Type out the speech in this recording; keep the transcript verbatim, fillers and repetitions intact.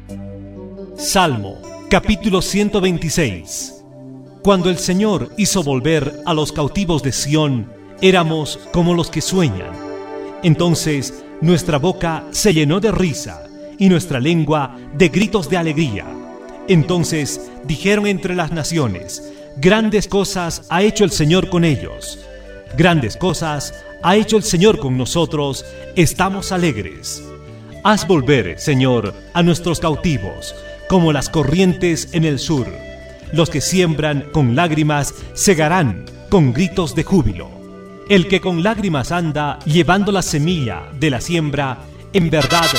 Salmo, capítulo ciento veintiséis. Cuando el Señor hizo volver a los cautivos de Sión, éramos como los que sueñan. Entonces nuestra boca se llenó de risa y nuestra lengua de gritos de alegría. Entonces dijeron entre las naciones: grandes cosas ha hecho el Señor con ellos. Grandes cosas ha hecho el Señor con nosotros, estamos alegres. Haz volver, Señor, a nuestros cautivos, como las corrientes en el sur. Los que siembran con lágrimas segarán con gritos de júbilo. El que con lágrimas anda llevando la semilla de la siembra, en verdad